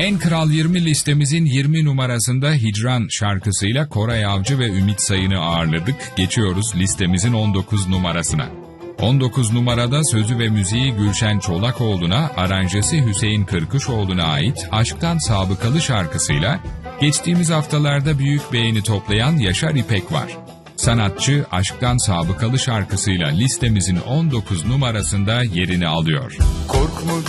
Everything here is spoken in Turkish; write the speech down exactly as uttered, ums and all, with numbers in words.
En Kral yirmi listemizin yirmi numarasında Hicran şarkısıyla Koray Avcı ve Ümit Sayın'ı ağırladık. Geçiyoruz listemizin on dokuz numarasına. on dokuz numarada sözü ve müziği Gülşen Çolakoğlu'na, aranjesi Hüseyin Kırkışoğlu'na ait Aşktan Sabıkalı şarkısıyla geçtiğimiz haftalarda büyük beğeni toplayan Yaşar İpek var. Sanatçı Aşktan Sabıkalı şarkısıyla listemizin on dokuz numarasında yerini alıyor. Korkma